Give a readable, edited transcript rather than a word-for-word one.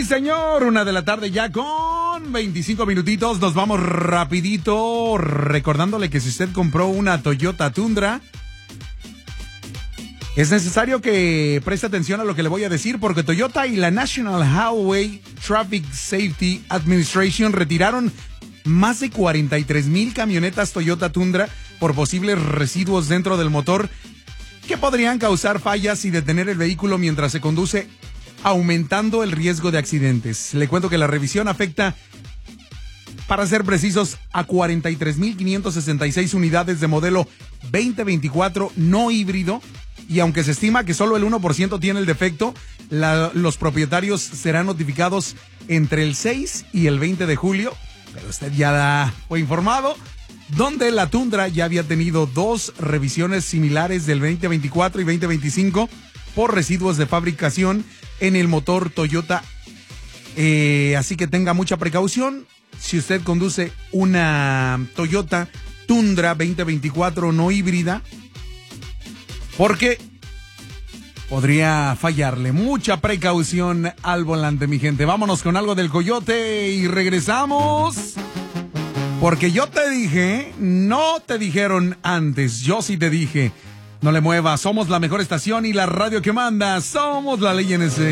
señor, 1:00 ya con 25 minutitos. Nos vamos rapidito recordándole que si usted compró una Toyota Tundra, es necesario que preste atención a lo que le voy a decir, porque Toyota y la National Highway Traffic Safety Administration retiraron más de 43,000 camionetas Toyota Tundra por posibles residuos dentro del motor que podrían causar fallas y detener el vehículo mientras se conduce, aumentando el riesgo de accidentes. Le cuento que la revisión afecta, para ser precisos, a 43,566 unidades de modelo 2024 no híbrido, y aunque se estima que solo el 1% tiene el defecto, los propietarios serán notificados entre el 6 y el 20 de julio, pero usted ya fue informado, donde la Tundra ya había tenido 2 revisiones similares del 2024 y 2025 por residuos de fabricación en el motor Toyota. Así que tenga mucha precaución si usted conduce una Toyota Tundra 2024 no híbrida, porque podría fallarle. Mucha precaución al volante, mi gente. Vámonos con algo del Coyote y regresamos. Porque yo te dije, no te dijeron antes, yo sí te dije. No le muevas, somos la mejor estación y la radio que manda. Somos la Ley NS.